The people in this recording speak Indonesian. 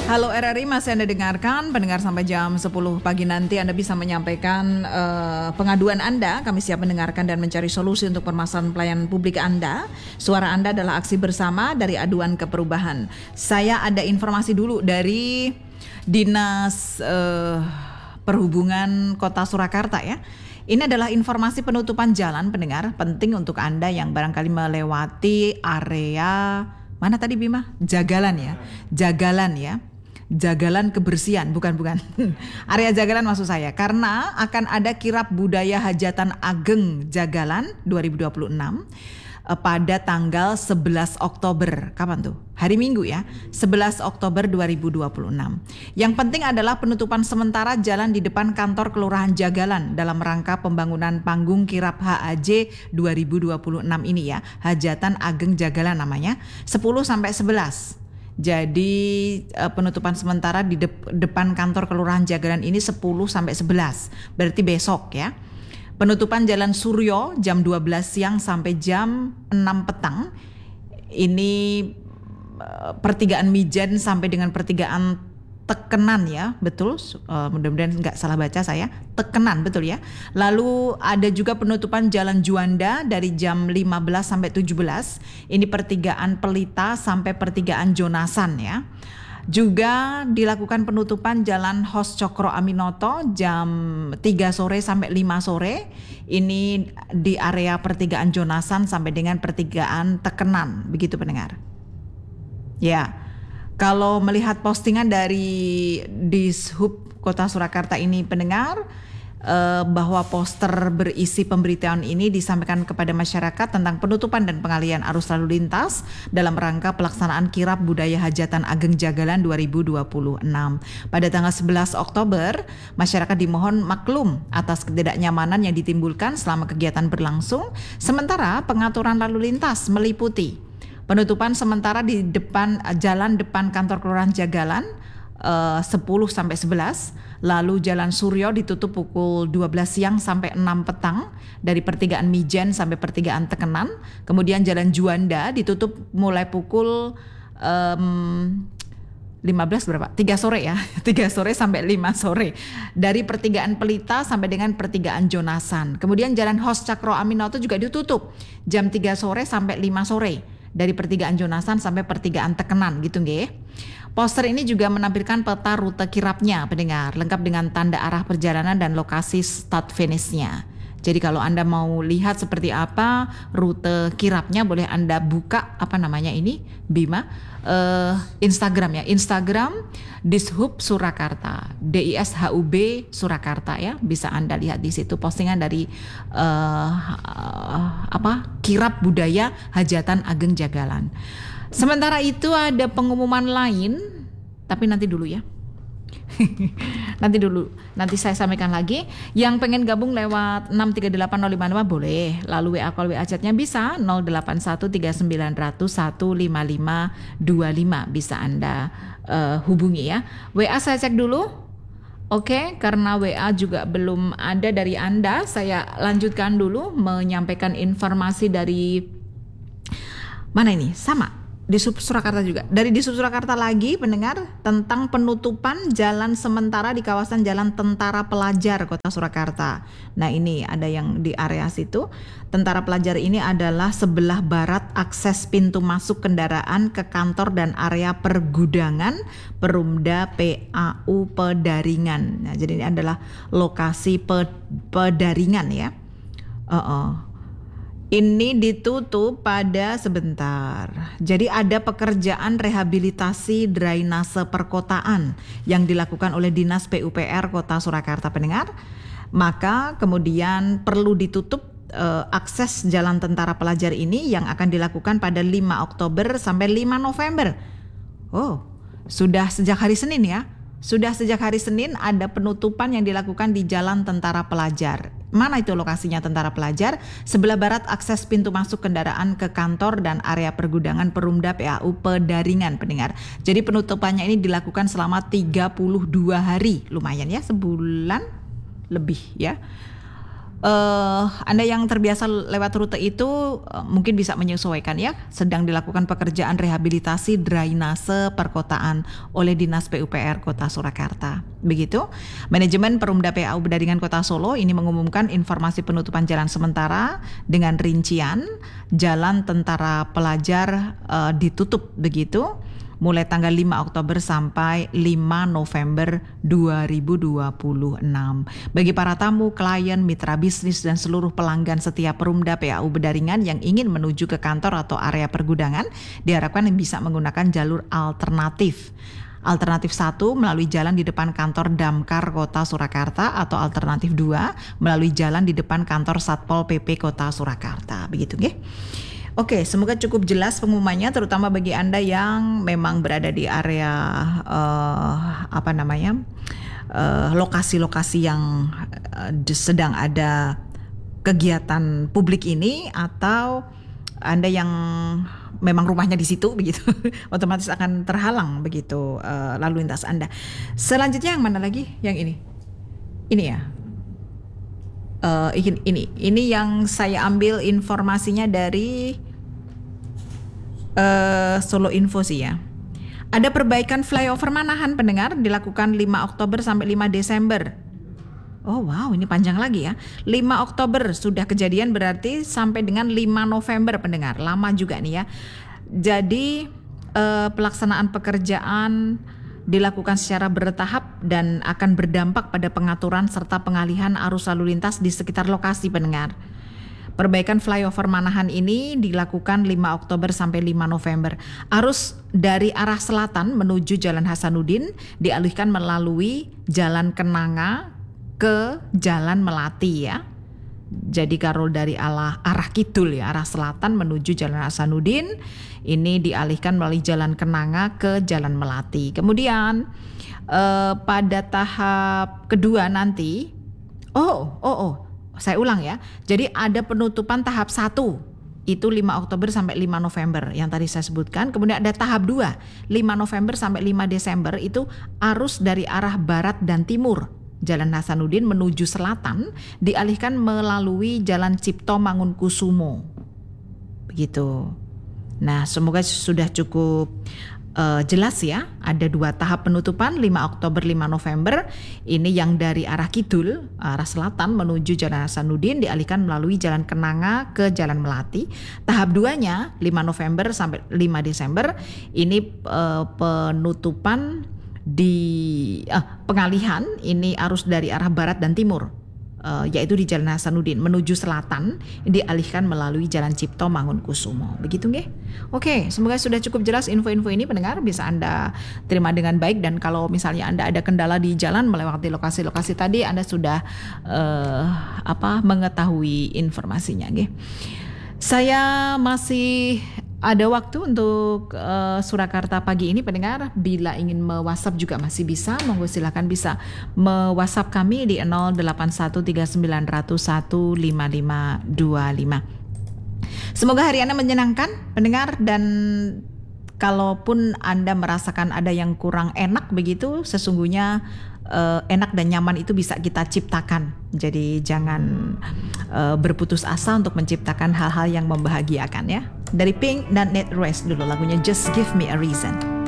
Halo RRI, masih Anda dengarkan. Pendengar, sampai jam 10 pagi nanti Anda bisa menyampaikan pengaduan Anda. Kami siap mendengarkan dan mencari solusi untuk permasalahan pelayanan publik Anda. Suara Anda adalah aksi bersama dari aduan ke perubahan. Saya ada informasi dulu dari Dinas Perhubungan Kota Surakarta ya. Ini adalah informasi penutupan jalan, pendengar, penting untuk Anda yang barangkali melewati area mana tadi Bima? Jagalan ya. Jagalan ya. Jagalan kebersihan, bukan. Area Jagalan maksud saya, karena akan ada kirab budaya hajatan ageng Jagalan 2026 pada tanggal 11 Oktober. Kapan tuh? Hari Minggu ya, 11 Oktober 2026. Yang penting adalah penutupan sementara jalan di depan kantor Kelurahan Jagalan dalam rangka pembangunan panggung kirab HAJ 2026 ini ya. Hajatan Ageng Jagalan namanya, 10 sampai 11. Jadi penutupan sementara di depan kantor Kelurahan Jagalan ini 10 sampai 11. Berarti besok ya. Penutupan Jalan Suryo jam 12 siang sampai jam 6 petang. Ini pertigaan Mijen sampai dengan pertigaan Tekenan ya, betul. Mudah-mudahan nggak salah baca saya. Tekenan, betul ya. Lalu ada juga penutupan Jalan Juanda dari jam 15 sampai 17. Ini pertigaan Pelita sampai pertigaan Jonasan ya. Juga dilakukan penutupan Jalan Hos Cokro Aminoto jam 3 sore sampai 5 sore. Ini di area pertigaan Jonasan sampai dengan pertigaan Tekenan, begitu pendengar. Ya. Kalau melihat postingan dari Dishub Kota Surakarta ini pendengar, bahwa poster berisi pemberitahuan ini disampaikan kepada masyarakat tentang penutupan dan pengalihan arus lalu lintas dalam rangka pelaksanaan kirab budaya hajatan Ageng Jagalan 2026. Pada tanggal 11 Oktober, masyarakat dimohon maklum atas ketidaknyamanan yang ditimbulkan selama kegiatan berlangsung, sementara pengaturan lalu lintas meliputi penutupan sementara di depan jalan depan kantor Kelurahan Jagalan 10 sampai 11, lalu Jalan Suryo ditutup pukul 12 siang sampai 6 petang dari pertigaan Mijen sampai pertigaan Tekenan. Kemudian Jalan Juanda ditutup mulai pukul 15 berapa? 3 sore ya. 3 sore sampai 5 sore. Dari pertigaan Pelita sampai dengan pertigaan Jonasan. Kemudian Jalan Hos Cokro Aminoto juga ditutup jam 3 sore sampai 5 sore. Dari pertigaan Jonasan sampai pertigaan Tekenan gitu nggih. Poster ini juga menampilkan peta rute kirabnya pendengar, lengkap dengan tanda arah perjalanan dan lokasi start finishnya. Jadi kalau Anda mau lihat seperti apa rute kirabnya, boleh Anda buka apa namanya ini Bima, Instagram ya, Instagram Dishub Surakarta, DISHUB Surakarta ya, bisa Anda lihat di situ postingan dari kirab budaya hajatan Ageng Jagalan. Sementara itu ada pengumuman lain, tapi nanti dulu ya. Nanti saya sampaikan lagi. Yang pengen gabung lewat 6380555 boleh. Lalu WA call WA chatnya bisa 0813915525 bisa Anda hubungi ya. WA saya cek dulu. Oke, karena WA juga belum ada dari Anda, saya lanjutkan dulu menyampaikan informasi dari mana ini? Sama Dishub Surakarta juga. Dari Dishub Surakarta lagi pendengar tentang penutupan jalan sementara di kawasan Jalan Tentara Pelajar Kota Surakarta. Nah ini ada yang di area situ. Tentara Pelajar ini adalah sebelah barat akses pintu masuk kendaraan ke kantor dan area pergudangan Perumda PAU Pedaringan. Nah jadi ini adalah lokasi Pedaringan ya. Ini ditutup pada sebentar. Jadi ada pekerjaan rehabilitasi drainase perkotaan yang dilakukan oleh Dinas PUPR Kota Surakarta pendengar. Maka kemudian perlu ditutup akses Jalan Tentara Pelajar ini yang akan dilakukan pada 5 Oktober sampai 5 November. Oh, sudah sejak hari Senin ya. Sudah sejak hari Senin ada penutupan yang dilakukan di Jalan Tentara Pelajar. Mana itu lokasinya Tentara Pelajar? Sebelah barat akses pintu masuk kendaraan ke kantor dan area pergudangan Perumda PAU Pedaringan pendengar. Jadi penutupannya ini dilakukan selama 32 hari. Lumayan ya, sebulan lebih ya. Anda yang terbiasa lewat rute itu mungkin bisa menyesuaikan ya. Sedang dilakukan pekerjaan rehabilitasi drainase perkotaan oleh Dinas PUPR Kota Surakarta. Begitu. Manajemen Perumda PAU Bedaringan Kota Solo ini mengumumkan informasi penutupan jalan sementara dengan rincian jalan Tentara Pelajar ditutup begitu. Mulai tanggal 5 Oktober sampai 5 November 2026. Bagi para tamu, klien, mitra bisnis, dan seluruh pelanggan setiap Perumda PAU Bedaringan yang ingin menuju ke kantor atau area pergudangan, diharapkan bisa menggunakan jalur alternatif. Alternatif 1 melalui jalan di depan kantor Damkar Kota Surakarta atau alternatif 2 melalui jalan di depan kantor Satpol PP Kota Surakarta. Begitu nggih. Oke, semoga cukup jelas pengumumannya, terutama bagi Anda yang memang berada di area lokasi-lokasi yang sedang ada kegiatan publik ini, atau Anda yang memang rumahnya di situ begitu, otomatis akan terhalang begitu lalu lintas Anda. Selanjutnya yang mana lagi? Yang ini ya. Ini yang saya ambil informasinya dari Solo Info sih ya. Ada perbaikan flyover Manahan pendengar dilakukan 5 Oktober sampai 5 Desember. Oh wow, ini panjang lagi ya. 5 Oktober sudah kejadian, berarti sampai dengan 5 November pendengar. Lama juga nih ya. Jadi pelaksanaan pekerjaan dilakukan secara bertahap dan akan berdampak pada pengaturan serta pengalihan arus lalu lintas di sekitar lokasi pendengar. Perbaikan flyover Manahan ini dilakukan 5 Oktober sampai 5 November. Arus dari arah selatan menuju Jalan Hasanuddin dialihkan melalui Jalan Kenanga ke Jalan Melati ya. Jadi kalau dari arah kidul ya, arah selatan menuju Jalan Hasanuddin, ini dialihkan melalui Jalan Kenanga ke Jalan Melati. Kemudian pada tahap kedua nanti, saya ulang ya. Jadi ada penutupan tahap 1, itu 5 Oktober sampai 5 November yang tadi saya sebutkan. Kemudian ada tahap 2, 5 November sampai 5 Desember, itu arus dari arah barat dan timur Jalan Hasanuddin menuju selatan dialihkan melalui Jalan Cipto Mangunkusumo. Begitu. Nah, semoga sudah cukup jelas ya. Ada 2 tahap penutupan, 5 Oktober 5 November. Ini yang dari arah kidul, arah selatan menuju Jalan Hasanuddin dialihkan melalui Jalan Kenanga ke Jalan Melati. Tahap 2-nya 5 November sampai 5 Desember. Ini penutupan di pengalihan ini arus dari arah barat dan timur, yaitu di Jalan Hasanuddin menuju selatan dialihkan melalui Jalan Cipto Mangunkusumo. Begitu nggih? Oke, semoga sudah cukup jelas info-info ini pendengar, bisa Anda terima dengan baik, dan kalau misalnya Anda ada kendala di jalan melewati lokasi-lokasi tadi, Anda sudah mengetahui informasinya nggih. Saya masih ada waktu untuk Surakarta pagi ini pendengar. Bila ingin me-WhatsApp juga masih bisa. Monggo silakan bisa me-WhatsApp kami di 081391155525. Semoga hari Anda menyenangkan pendengar, dan kalaupun Anda merasakan ada yang kurang enak begitu, sesungguhnya enak dan nyaman itu bisa kita ciptakan. Jadi jangan berputus asa untuk menciptakan hal-hal yang membahagiakan ya. Dari Pink dan Nate Ruess dulu lagunya Just Give Me a Reason.